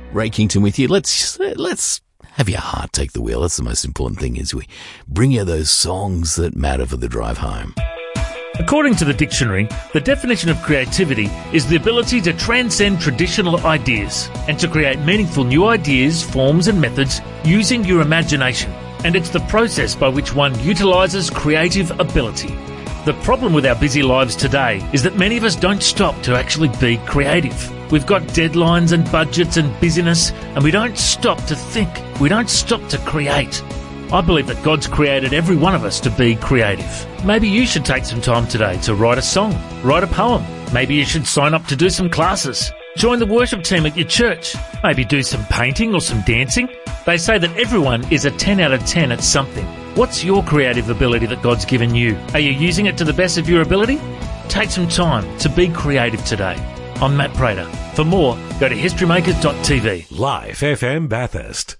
Ray Kington with you. Let's have your heart take the wheel. That's the most important thing, is we bring you those songs that matter for the drive home. According to the dictionary, the definition of creativity is the ability to transcend traditional ideas and to create meaningful new ideas, forms and methods using your imagination. And it's the process by which one utilises creative ability. The problem with our busy lives today is that many of us don't stop to actually be creative. We've got deadlines and budgets and busyness, and we don't stop to think. We don't stop to create. I believe that God's created every one of us to be creative. Maybe you should take some time today to write a song, write a poem. Maybe you should sign up to do some classes. Join the worship team at your church. Maybe do some painting or some dancing. They say that everyone is a 10 out of 10 at something. What's your creative ability that God's given you? Are you using it to the best of your ability? Take some time to be creative today. I'm Matt Prater. For more, go to historymakers.tv. Live FM Bathurst.